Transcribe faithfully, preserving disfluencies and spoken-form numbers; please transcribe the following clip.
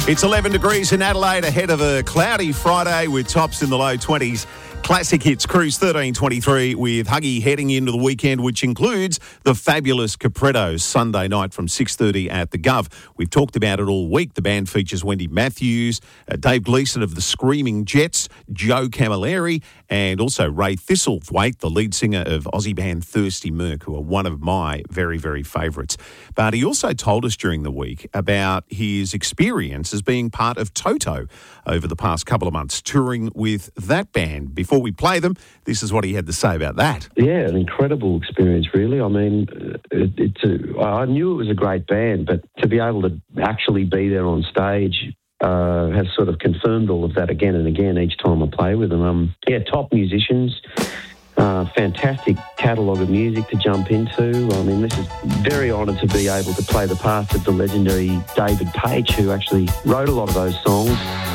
It's eleven degrees in Adelaide ahead of a cloudy Friday with tops in the low twenties. Classic Hits Cruise thirteen twenty-three with Huggy heading into the weekend, which includes the fabulous Caprettos Sunday night from six thirty at the Gov. We've talked about it all week. The band features Wendy Matthews, uh, Dave Gleeson of the Screaming Jets, Joe Camilleri, and also Ray Thistlethwaite, the lead singer of Aussie band Thirsty Merc, who are one of my very, very favourites. But he also told us during the week about his experience as being part of Toto over the past couple of months, touring with that band. Before we play them, this is what he had to say about that. Yeah, an incredible experience, really. I mean, it, it's a, I knew it was a great band, but to be able to actually be there on stage uh, has sort of confirmed all of that again and again each time I play with them. Um, yeah, top musicians, uh, fantastic catalogue of music to jump into. I mean, this is very honoured to be able to play the parts of the legendary David Paich, who actually wrote a lot of those songs.